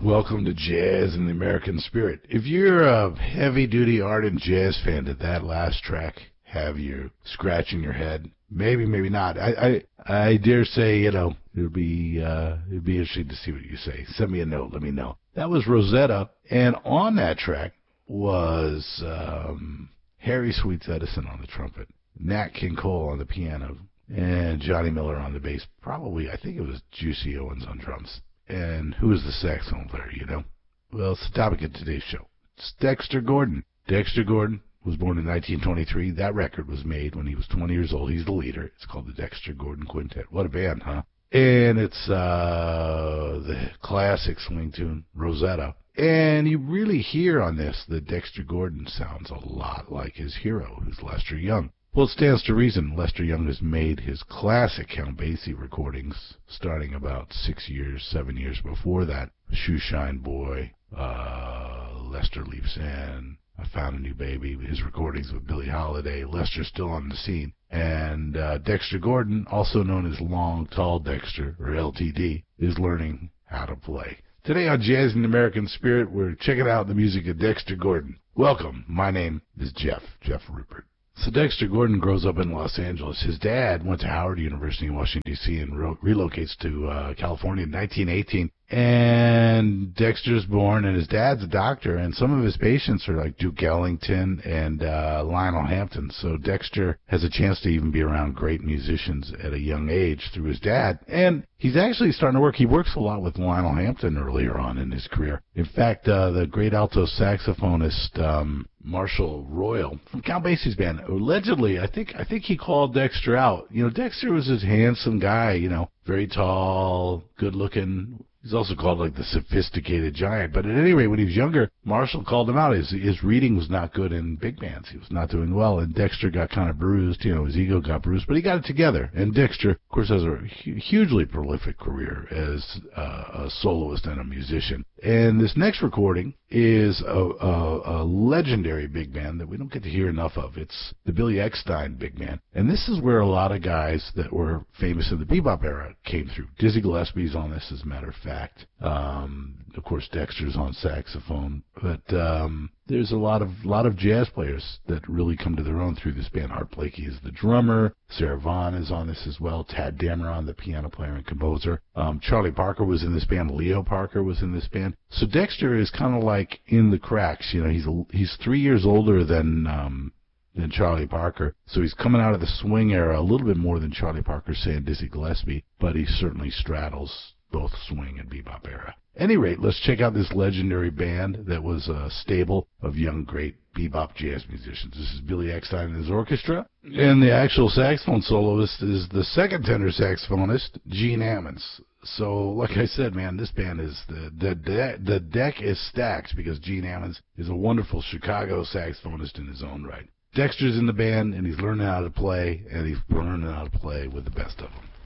Welcome to Jazz and the American Spirit. If you're a heavy-duty ardent jazz fan, did that last track have you scratching your head? Maybe, maybe not. I dare say, it'd be interesting to see what you say. Send me a note. Let me know. That was Rosetta, and on that track was Harry Sweets Edison on the trumpet, Nat King Cole on the piano, and Johnny Miller on the bass. Probably, I think it was Juicy Owens on drums. And who is the saxophone player, Well, it's the topic of today's show. It's Dexter Gordon. Dexter Gordon was born in 1923. That record was made when he was 20 years old. He's the leader. It's called the Dexter Gordon Quintet. What a band, huh? And it's the classic swing tune, Rosetta. And you really hear on this that Dexter Gordon sounds a lot like his hero, who's Lester Young. Well, it stands to reason. Lester Young has made his classic Count Basie recordings starting about 7 years before that. Shoeshine Boy, Lester Leaps In, I Found a New Baby, his recordings with Billie Holiday. Lester's still on the scene. And Dexter Gordon, also known as Long Tall Dexter, or LTD, is learning how to play. Today on Jazz and American Spirit, we're checking out the music of Dexter Gordon. Welcome. My name is Jeff Rupert. So Dexter Gordon grows up in Los Angeles. His dad went to Howard University in Washington, D.C. and relocates to California in 1918. And Dexter's born, and his dad's a doctor, and some of his patients are like Duke Ellington and Lionel Hampton. So Dexter has a chance to even be around great musicians at a young age through his dad. And he's actually starting to work. He works a lot with Lionel Hampton earlier on in his career. In fact, the great alto saxophonist Marshall Royal from Count Basie's band, allegedly, I think he called Dexter out. Dexter was this handsome guy, very tall, good looking. He's also called like the sophisticated giant. But at any rate, when he was younger, Marshall called him out. His reading was not good in big bands. He was not doing well. And Dexter got kind of bruised. His ego got bruised. But he got it together. And Dexter, of course, has a hugely prolific career as a soloist and a musician. And this next recording is a legendary big band that we don't get to hear enough of. It's the Billy Eckstine Big Band. And this is where a lot of guys that were famous in the bebop era came through. Dizzy Gillespie's on this, as a matter of fact. Of course, Dexter's on saxophone. But there's a lot of jazz players that really come to their own through this band. Art Blakey is the drummer. Sarah Vaughan is on this as well. Tad Dameron, the piano player and composer. Charlie Parker was in this band. Leo Parker was in this band. So Dexter is kind of like in the cracks. He's 3 years older than Charlie Parker. So he's coming out of the swing era a little bit more than Charlie Parker, say, and Dizzy Gillespie, but he certainly straddles both swing and bebop era. At any rate, let's check out this legendary band that was a stable of young, great bebop jazz musicians. This is Billy Eckstine and his orchestra, and the actual saxophone soloist is the second tenor saxophonist, Gene Ammons. So, like I said, man, this band is the deck is stacked because Gene Ammons is a wonderful Chicago saxophonist in his own right. Dexter's in the band, and he's learning how to play, and he's learning how to play with the best of them.